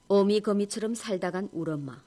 어미거미처럼 살다간 우리 엄마.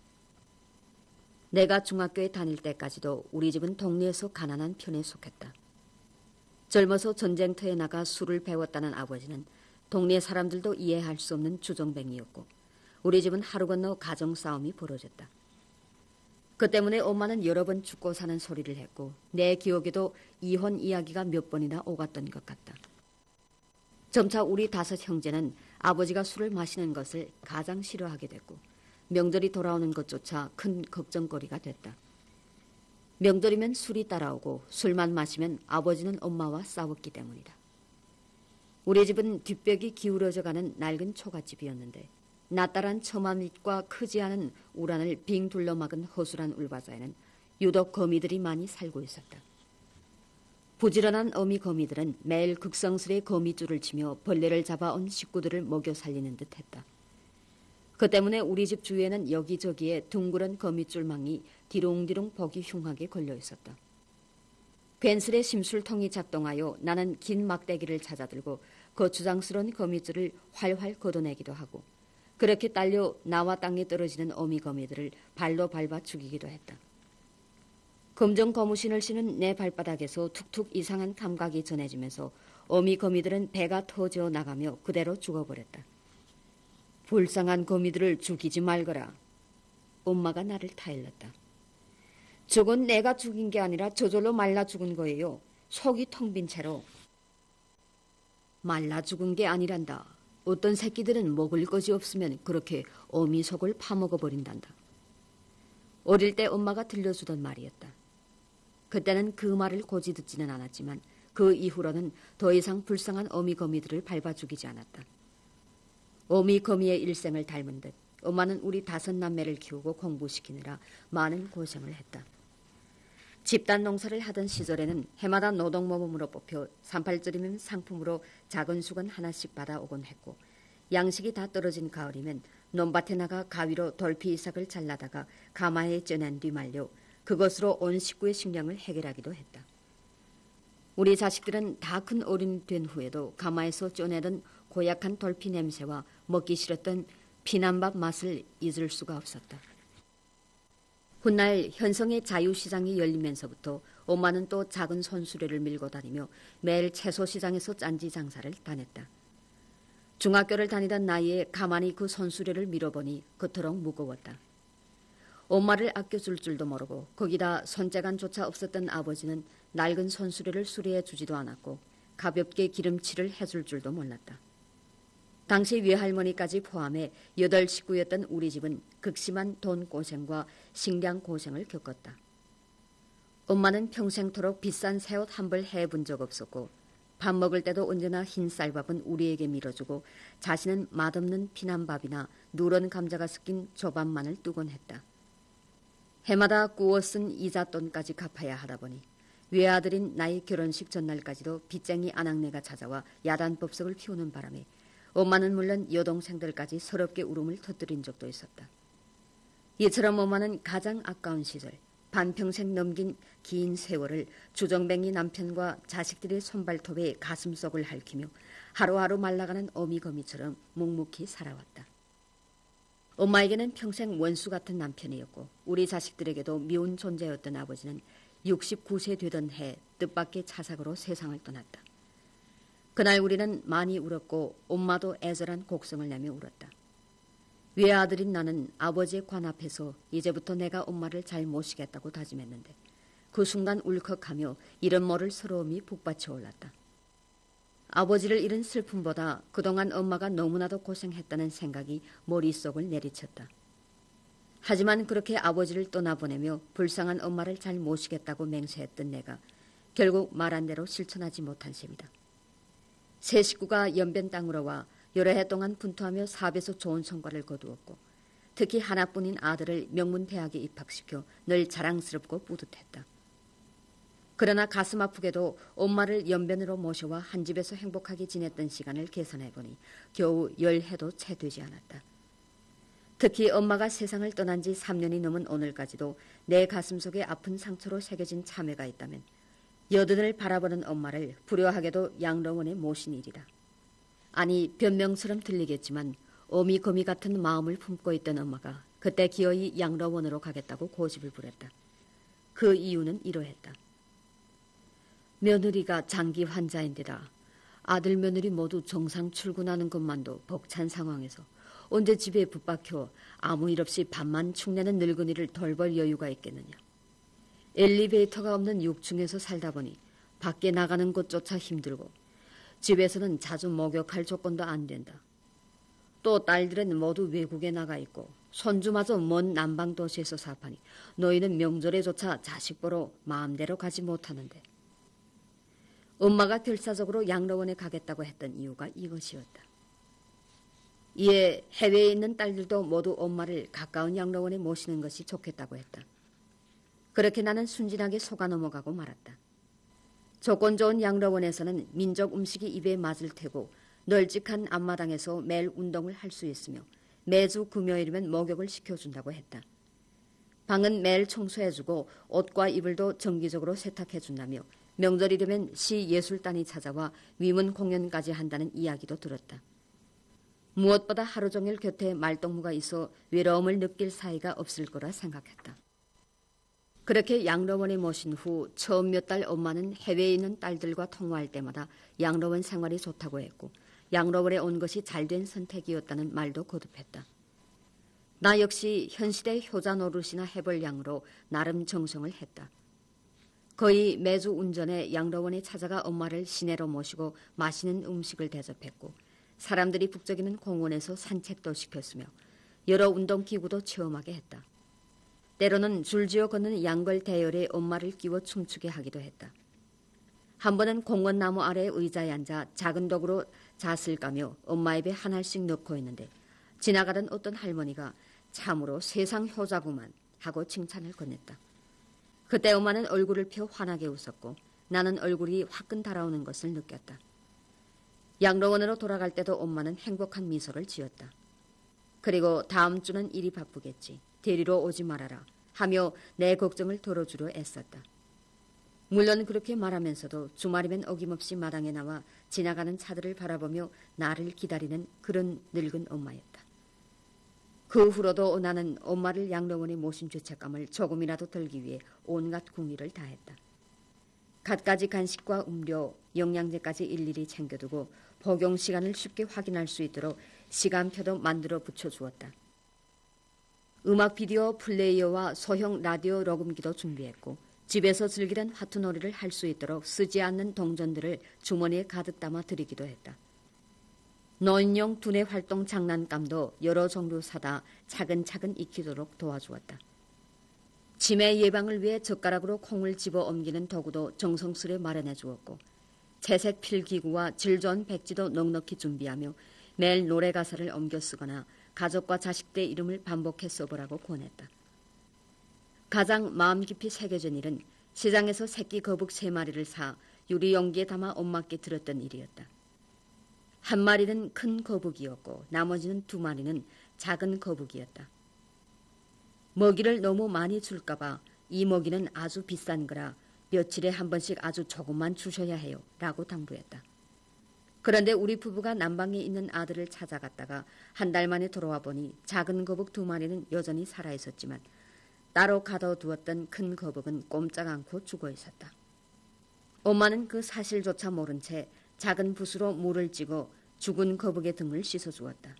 내가 중학교에 다닐 때까지도 우리 집은 동네에서 가난한 편에 속했다. 젊어서 전쟁터에 나가 술을 배웠다는 아버지는 동네 사람들도 이해할 수 없는 주정뱅이였고 우리 집은 하루 건너 가정싸움이 벌어졌다. 그 때문에 엄마는 여러 번 죽고 사는 소리를 했고 내 기억에도 이혼 이야기가 몇 번이나 오갔던 것 같다. 점차 우리 5 형제는 아버지가 술을 마시는 것을 가장 싫어하게 됐고 명절이 돌아오는 것조차 큰 걱정거리가 됐다. 명절이면 술이 따라오고 술만 마시면 아버지는 엄마와 싸웠기 때문이다. 우리 집은 뒷벽이 기울어져가는 낡은 초가집이었는데 낯달한 처마밑과 크지 않은 우란을 빙 둘러막은 허술한 울바자에는 유독 거미들이 많이 살고 있었다. 부지런한 어미 거미들은 매일 극성스레 거미줄을 치며 벌레를 잡아온 식구들을 먹여 살리는 듯했다. 그 때문에 우리 집 주위에는 여기저기에 둥그런 거미줄망이 디롱디롱 보기 흉하게 걸려 있었다. 괜스레 심술통이 작동하여 나는 긴 막대기를 찾아들고 거추장스러운 거미줄을 활활 걷어내기도 하고 그렇게 딸려 나와 땅에 떨어지는 어미 거미들을 발로 밟아 죽이기도 했다. 검정 고무신을 신은 내 발바닥에서 툭툭 이상한 감각이 전해지면서 어미 거미들은 배가 터져 나가며 그대로 죽어버렸다. 불쌍한 거미들을 죽이지 말거라. 엄마가 나를 타일렀다. 저건 내가 죽인 게 아니라 저절로 말라 죽은 거예요. 속이 텅 빈 채로. 말라 죽은 게 아니란다. 어떤 새끼들은 먹을 것이 없으면 그렇게 어미 속을 파먹어버린단다. 어릴 때 엄마가 들려주던 말이었다. 그때는 그 말을 고지 듣지는 않았지만 그 이후로는 더 이상 불쌍한 어미 거미들을 밟아 죽이지 않았다. 어미 거미의 일생을 닮은 듯 엄마는 우리 5 남매를 키우고 공부시키느라 많은 고생을 했다. 집단 농사를 하던 시절에는 해마다 노동모범으로 뽑혀 38절이면 상품으로 작은 수건 하나씩 받아오곤 했고 양식이 다 떨어진 가을이면 논밭에 나가 가위로 돌피 이삭을 잘라다가 가마에 쪄낸 뒤 말려 그것으로 온 식구의 식량을 해결하기도 했다. 우리 자식들은 다 큰 어른이 된 후에도 가마에서 쪄내던 고약한 돌피 냄새와 먹기 싫었던 피난밥 맛을 잊을 수가 없었다. 훗날 현성의 자유시장이 열리면서부터 엄마는 또 작은 손수레를 밀고 다니며 매일 채소시장에서 짠지 장사를 다녔다. 중학교를 다니던 나이에 가만히 그 손수레를 밀어보니 그토록 무거웠다. 엄마를 아껴줄 줄도 모르고 거기다 손재간조차 없었던 아버지는 낡은 손수레를 수리해 주지도 않았고 가볍게 기름칠을 해줄 줄도 몰랐다. 당시 외할머니까지 포함해 8 식구였던 우리 집은 극심한 돈 고생과 식량 고생을 겪었다. 엄마는 평생토록 비싼 새옷 한 벌 해본 적 없었고 밥 먹을 때도 언제나 흰 쌀밥은 우리에게 밀어주고 자신은 맛없는 피난밥이나 누런 감자가 섞인 조밥만을 뜨곤 했다. 해마다 구워 쓴 이자돈까지 갚아야 하다 보니 외아들인 나의 결혼식 전날까지도 빚쟁이 아낙네가 찾아와 야단법석을 피우는 바람에 엄마는 물론 여동생들까지 서럽게 울음을 터뜨린 적도 있었다. 이처럼 엄마는 가장 아까운 시절, 반평생 넘긴 긴 세월을 주정뱅이 남편과 자식들의 손발톱에 가슴속을 핥히며 하루하루 말라가는 어미거미처럼 묵묵히 살아왔다. 엄마에게는 평생 원수 같은 남편이었고 우리 자식들에게도 미운 존재였던 아버지는 69세 되던 해 뜻밖의 차삭으로 세상을 떠났다. 그날 우리는 많이 울었고 엄마도 애절한 곡성을 내며 울었다. 외아들인 나는 아버지의 관 앞에서 이제부터 내가 엄마를 잘 모시겠다고 다짐했는데 그 순간 울컥하며 이름 모를 서러움이 북받쳐 올랐다. 아버지를 잃은 슬픔보다 그동안 엄마가 너무나도 고생했다는 생각이 머릿속을 내리쳤다. 하지만 그렇게 아버지를 떠나보내며 불쌍한 엄마를 잘 모시겠다고 맹세했던 내가 결국 말한 대로 실천하지 못한 셈이다. 세 식구가 연변 땅으로 와 여러 해 동안 분투하며 사업에서 좋은 성과를 거두었고 특히 하나뿐인 아들을 명문대학에 입학시켜 늘 자랑스럽고 뿌듯했다. 그러나 가슴 아프게도 엄마를 연변으로 모셔와 한 집에서 행복하게 지냈던 시간을 계산해보니 겨우 10해도 채 되지 않았다. 특히 엄마가 세상을 떠난 지 3년이 넘은 오늘까지도 내 가슴속에 아픈 상처로 새겨진 참회가 있다면 여든을 바라보는 엄마를 불효하게도 양로원에 모신 일이다. 아니 변명처럼 들리겠지만 어미거미 같은 마음을 품고 있던 엄마가 그때 기어이 양로원으로 가겠다고 고집을 부렸다. 그 이유는 이러했다. 며느리가 장기 환자인데다 아들 며느리 모두 정상 출근하는 것만도 벅찬 상황에서 언제 집에 붙박혀 아무 일 없이 밥만 축내는 늙은이를 돌볼 여유가 있겠느냐. 엘리베이터가 없는 6층에서 살다 보니 밖에 나가는 것조차 힘들고 집에서는 자주 목욕할 조건도 안 된다. 또 딸들은 모두 외국에 나가 있고 손주마저 먼 남방 도시에서 사파니 너희는 명절에조차 자식 보러 마음대로 가지 못하는데. 엄마가 결사적으로 양로원에 가겠다고 했던 이유가 이것이었다. 이에 해외에 있는 딸들도 모두 엄마를 가까운 양로원에 모시는 것이 좋겠다고 했다. 그렇게 나는 순진하게 속아 넘어가고 말았다. 조건 좋은 양로원에서는 민족 음식이 입에 맞을 테고 널찍한 앞마당에서 매일 운동을 할 수 있으며 매주 금요일이면 목욕을 시켜준다고 했다. 방은 매일 청소해주고 옷과 이불도 정기적으로 세탁해준다며 명절이 되면 시예술단이 찾아와 위문 공연까지 한다는 이야기도 들었다. 무엇보다 하루 종일 곁에 말동무가 있어 외로움을 느낄 사이가 없을 거라 생각했다. 그렇게 양로원에 모신 후 처음 몇 달 엄마는 해외에 있는 딸들과 통화할 때마다 양로원 생활이 좋다고 했고 양로원에 온 것이 잘된 선택이었다는 말도 거듭했다. 나 역시 현실의 효자 노릇이나 해볼 양으로 나름 정성을 했다. 거의 매주 운전해 양로원에 찾아가 엄마를 시내로 모시고 맛있는 음식을 대접했고 사람들이 북적이는 공원에서 산책도 시켰으며 여러 운동기구도 체험하게 했다. 때로는 줄지어 걷는 양걸 대열에 엄마를 끼워 춤추게 하기도 했다. 한 번은 공원나무 아래 의자에 앉아 작은 독으로 잣을 까며 엄마 입에 한 알씩 넣고 있는데 지나가던 어떤 할머니가 참으로 세상 효자구만 하고 칭찬을 건넸다. 그때 엄마는 얼굴을 펴 환하게 웃었고 나는 얼굴이 화끈 달아오는 것을 느꼈다. 양로원으로 돌아갈 때도 엄마는 행복한 미소를 지었다. 그리고 다음 주는 일이 바쁘겠지. 데리러 오지 말아라 하며 내 걱정을 덜어주려 애썼다. 물론 그렇게 말하면서도 주말이면 어김없이 마당에 나와 지나가는 차들을 바라보며 나를 기다리는 그런 늙은 엄마였다. 그 후로도 나는 엄마를 양로원에 모신 죄책감을 조금이라도 덜기 위해 온갖 궁리를 다했다. 갖가지 간식과 음료, 영양제까지 일일이 챙겨두고 복용 시간을 쉽게 확인할 수 있도록 시간표도 만들어 붙여주었다. 음악 비디오 플레이어와 소형 라디오 녹음기도 준비했고 집에서 즐기던 화투놀이를 할 수 있도록 쓰지 않는 동전들을 주머니에 가득 담아 드리기도 했다. 노인용 두뇌 활동 장난감도 여러 종류 사다 차근차근 익히도록 도와주었다. 치매 예방을 위해 젓가락으로 콩을 집어 옮기는 도구도 정성스레 마련해 주었고 채색 필기구와 질 좋은 백지도 넉넉히 준비하며 매일 노래 가사를 옮겨 쓰거나 가족과 자식들의 이름을 반복해 써보라고 권했다. 가장 마음 깊이 새겨진 일은 시장에서 새끼 거북 3마리를 사 유리 용기에 담아 엄마께 들었던 일이었다. 한 마리는 큰 거북이였고 나머지는 2마리는 작은 거북이였다. 먹이를 너무 많이 줄까봐 이 먹이는 아주 비싼 거라 며칠에 한 번씩 아주 조금만 주셔야 해요 라고 당부했다. 그런데 우리 부부가 남방에 있는 아들을 찾아갔다가 한 달 만에 돌아와 보니 작은 거북 2마리는 여전히 살아있었지만 따로 가둬두었던 큰 거북은 꼼짝 않고 죽어 있었다. 엄마는 그 사실조차 모른 채 작은 붓으로 물을 찌고 죽은 거북의 등을 씻어주었다.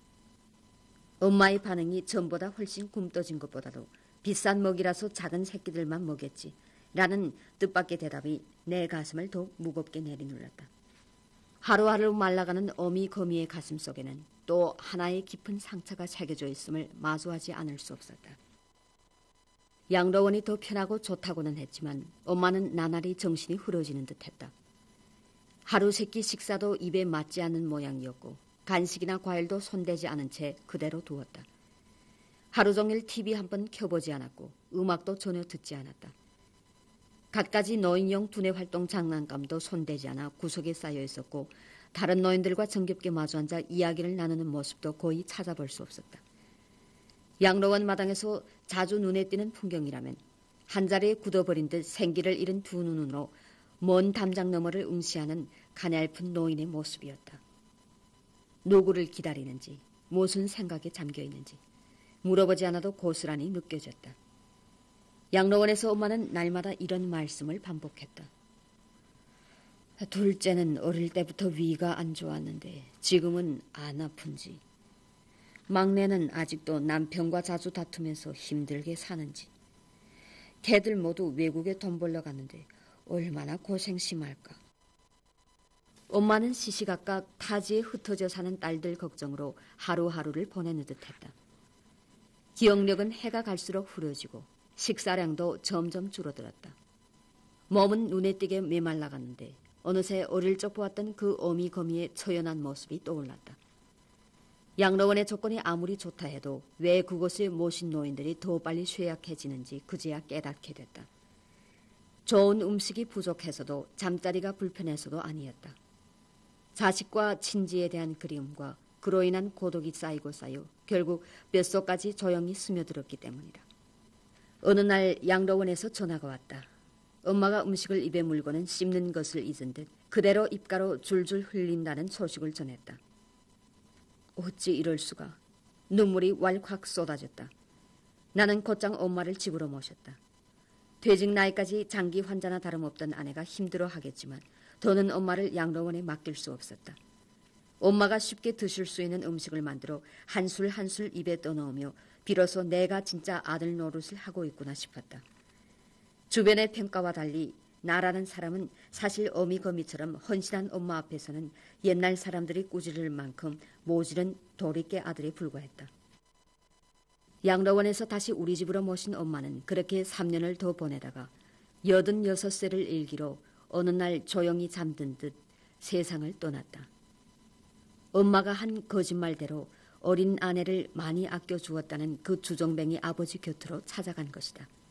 엄마의 반응이 전보다 훨씬 굼떠진 것보다도 비싼 먹이라서 작은 새끼들만 먹였지 라는 뜻밖의 대답이 내 가슴을 더욱 무겁게 내리눌렀다. 하루하루 말라가는 어미 거미의 가슴 속에는 또 하나의 깊은 상처가 새겨져 있음을 마주하지 않을 수 없었다. 양로원이 더 편하고 좋다고는 했지만 엄마는 나날이 정신이 흐려지는 듯했다. 하루 세끼 식사도 입에 맞지 않는 모양이었고 간식이나 과일도 손대지 않은 채 그대로 두었다. 하루 종일 TV 한 번 켜보지 않았고 음악도 전혀 듣지 않았다. 갖가지 노인용 두뇌 활동 장난감도 손대지 않아 구석에 쌓여 있었고 다른 노인들과 정겹게 마주 앉아 이야기를 나누는 모습도 거의 찾아볼 수 없었다. 양로원 마당에서 자주 눈에 띄는 풍경이라면 한 자리에 굳어버린 듯 생기를 잃은 2 눈으로 먼 담장 너머를 응시하는 가냘픈 노인의 모습이었다. 누구를 기다리는지 무슨 생각에 잠겨 있는지 물어보지 않아도 고스란히 느껴졌다. 양로원에서 엄마는 날마다 이런 말씀을 반복했다. 둘째는 어릴 때부터 위가 안 좋았는데 지금은 안 아픈지, 막내는 아직도 남편과 자주 다투면서 힘들게 사는지, 걔들 모두 외국에 돈 벌러 갔는데 얼마나 고생 심할까. 엄마는 시시각각 타지에 흩어져 사는 딸들 걱정으로 하루하루를 보내는 듯했다. 기억력은 해가 갈수록 흐려지고 식사량도 점점 줄어들었다. 몸은 눈에 띄게 메말라갔는데 어느새 어릴 적 보았던 그 어미거미의 처연한 모습이 떠올랐다. 양로원의 조건이 아무리 좋다 해도 왜 그곳에 모신 노인들이 더 빨리 쇠약해지는지 그제야 깨닫게 됐다. 좋은 음식이 부족해서도 잠자리가 불편해서도 아니었다. 자식과 친지에 대한 그리움과 그로 인한 고독이 쌓이고 쌓여 결국 뼛속까지 조용히 스며들었기 때문이다. 어느 날 양로원에서 전화가 왔다. 엄마가 음식을 입에 물고는 씹는 것을 잊은 듯 그대로 입가로 줄줄 흘린다는 소식을 전했다. 어찌 이럴 수가. 눈물이 왈칵 쏟아졌다. 나는 곧장 엄마를 집으로 모셨다. 퇴직 나이까지 장기 환자나 다름없던 아내가 힘들어하겠지만 더는 엄마를 양로원에 맡길 수 없었다. 엄마가 쉽게 드실 수 있는 음식을 만들어 한술 한술 입에 떠넣으며 비로소 내가 진짜 아들 노릇을 하고 있구나 싶었다. 주변의 평가와 달리 나라는 사람은 사실 어미거미처럼 헌신한 엄마 앞에서는 옛날 사람들이 꾸짖을 만큼 모질은 도리깨 아들에 불과했다. 양로원에서 다시 우리 집으로 모신 엄마는 그렇게 3년을 더 보내다가 86세를 일기로 어느 날 조용히 잠든 듯 세상을 떠났다. 엄마가 한 거짓말대로 어린 아내를 많이 아껴주었다는 그 주정뱅이 아버지 곁으로 찾아간 것이다.